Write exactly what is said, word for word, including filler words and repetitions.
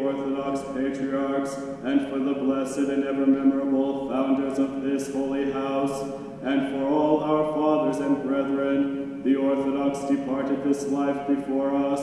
Orthodox patriarchs, and for the blessed and ever-memorable founders of this holy house, and for all our fathers and brethren, the Orthodox departed this life before us,